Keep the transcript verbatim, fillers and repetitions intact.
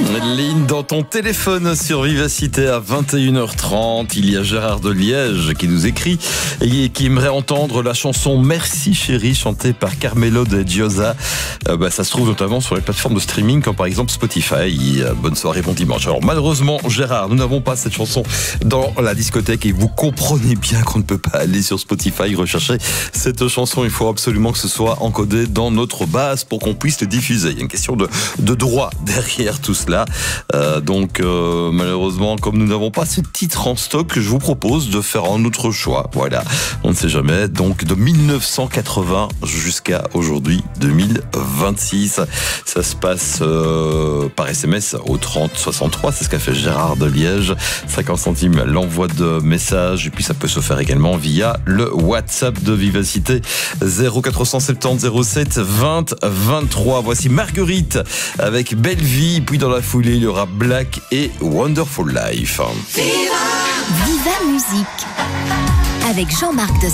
Ligne dans ton téléphone sur Vivacité à vingt et une heures trente. Il y a Gérard de Liège qui nous écrit et qui aimerait entendre la chanson Merci Chérie chantée par Carmelo de Giosa. Euh, bah, ça se trouve notamment sur les plateformes de streaming comme par exemple Spotify. Euh, bonne soirée, bon dimanche. Alors malheureusement Gérard, nous n'avons pas cette chanson dans la discothèque et vous comprenez bien qu'on ne peut pas aller sur Spotify rechercher cette chanson. Il faut absolument que ce soit encodé dans notre base pour qu'on puisse le diffuser. Il y a une question de, de droit derrière tout cela. Euh, donc euh, malheureusement, comme nous n'avons pas ce titre en stock, je vous propose de faire un autre choix. Voilà, on ne sait jamais. Donc de mille neuf cent quatre-vingts jusqu'à aujourd'hui deux mille vingt-six, ça se passe euh, par S M S au trente soixante-trois. C'est ce qu'a fait Gérard de Liège. cinquante centimes l'envoi de message et puis ça peut se faire également via le WhatsApp de Vivacité zéro quatre cent soixante-dix zéro sept vingt vingt-trois. Voici Marguerite avec Belle Vie, puis dans la foulée il y aura Black et Wonderful Life. Viva Musique avec Jean-Marc de